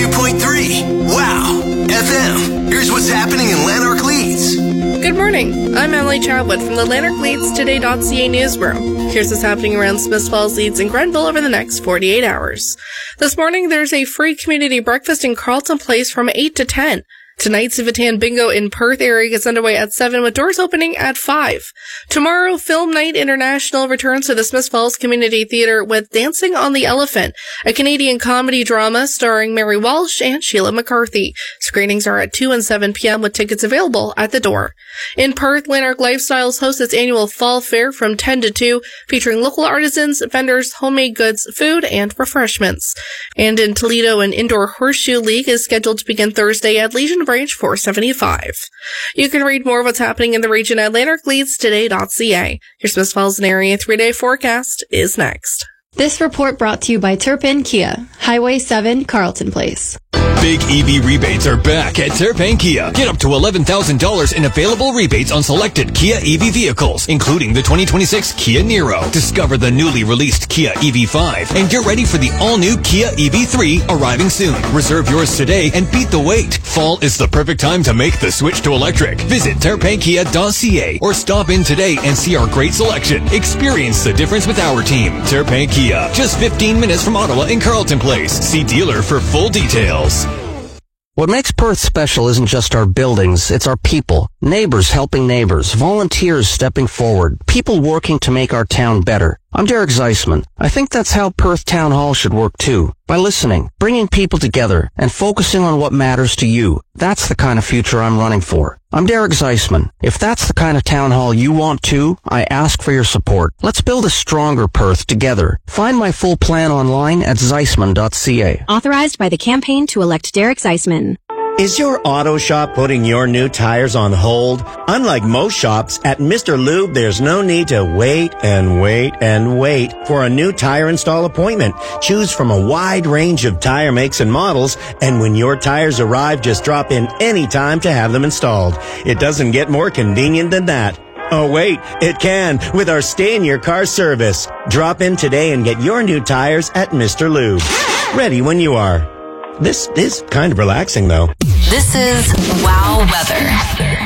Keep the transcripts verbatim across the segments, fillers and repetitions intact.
two point three. Wow. F M. Here's what's happening in Lanark Leeds. Good morning. I'm Emily Chadwood from the Lanark Leeds Today dot C A newsroom. Here's what's happening around Smiths Falls, Leeds, and Grenville over the next forty-eight hours. This morning, there's a free community breakfast in Carlton Place from eight to ten. Tonight, Civitan Bingo in Perth area gets underway at seven with doors opening at five. Tomorrow, Film Night International returns to the Smiths Falls Community Theatre with Dancing on the Elephant, a Canadian comedy drama starring Mary Walsh and Sheila McCarthy. Screenings are at two and seven p.m. with tickets available at the door. In Perth, Lanark Lifestyles hosts its annual Fall Fair from ten to two, featuring local artisans, vendors, homemade goods, food, and refreshments. And in Toledo, an indoor horseshoe league is scheduled to begin Thursday at Legion Branch four seventy-five. You can read more of what's happening in the region at Lanark Leeds Today dot C A. Your Smiths Falls and area three-day forecast is next. This report brought to you by Turpin Kia, Highway seven, Carlton Place. Big E V rebates are back at Turpin Kia. Get up to eleven thousand dollars in available rebates on selected Kia E V vehicles, including the twenty twenty-six Kia Niro. Discover the newly released Kia E V five and get ready for the all-new Kia E V three arriving soon. Reserve yours today and beat the wait. Fall is the perfect time to make the switch to electric. Visit Turpin Kia dot C A or stop in today and see our great selection. Experience the difference with our team. Turpin Kia, just fifteen minutes from Ottawa in Carlton Place. See dealer for full details. What makes Perth special isn't just our buildings, it's our people. Neighbors helping neighbors, volunteers stepping forward, people working to make our town better. I'm Derek Zeisman. I think that's how Perth Town Hall should work too. By listening, bringing people together, and focusing on what matters to you. That's the kind of future I'm running for. I'm Derek Zeisman. If that's the kind of town hall you want too, I ask for your support. Let's build a stronger Perth together. Find my full plan online at Zeisman dot C A. Authorized by the campaign to elect Derek Zeisman. Is your auto shop putting your new tires on hold? Unlike most shops, at Mister Lube, there's no need to wait and wait and wait for a new tire install appointment. Choose from a wide range of tire makes and models, and when your tires arrive, just drop in any time to have them installed. It doesn't get more convenient than that. Oh wait, it can with our Stay in Your Car service. Drop in today and get your new tires at Mister Lube. Ready when you are. This is kind of relaxing, though. This is Wow Weather.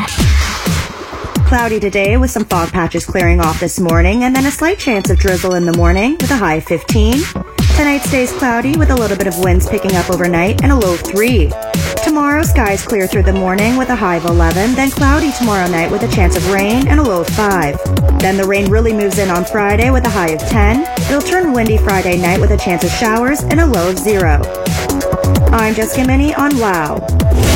Cloudy today with some fog patches clearing off this morning, and then a slight chance of drizzle in the morning with a high of fifteen. Tonight stays cloudy with a little bit of winds picking up overnight and a low of three. Tomorrow, skies clear through the morning with a high of eleven, then cloudy tomorrow night with a chance of rain and a low of five. Then the rain really moves in on Friday with a high of ten. It'll turn windy Friday night with a chance of showers and a low of zero. I'm Jessica Minnie on WOW.